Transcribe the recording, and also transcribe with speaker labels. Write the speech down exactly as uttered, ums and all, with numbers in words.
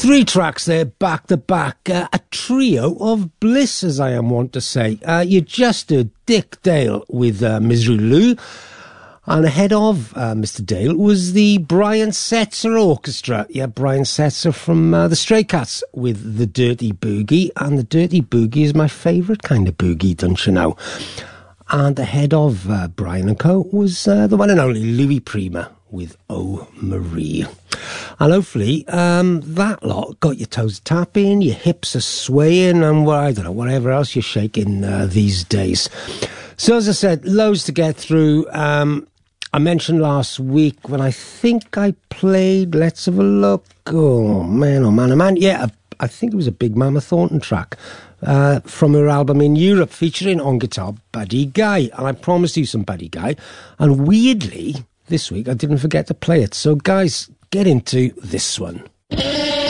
Speaker 1: Three tracks there, back to back. Uh, a trio of bliss, as I am wont to say. Uh, you just heard Dick Dale with uh, Misery Lou. And ahead of uh, Mister Dale was the Brian Setzer Orchestra. Yeah, Brian Setzer from uh, the Stray Cats with the Dirty Boogie. And the Dirty Boogie is my favourite kind of boogie, don't you know? And ahead of uh, Brian and Co. was uh, the one and only Louis Prima with Oh Marie. And hopefully um, that lot got your toes tapping, your hips are swaying, and well, I don't know, whatever else you're shaking uh, these days. So as I said, loads to get through. Um, I mentioned last week when I think I played, let's have a look. Oh, man, oh, man, oh, man. Yeah, I think it was a Big Mama Thornton track uh, from her album In Europe, featuring on guitar Buddy Guy. And I promised you some Buddy Guy. And weirdly, this week I didn't forget to play it. So, guys, get into this one.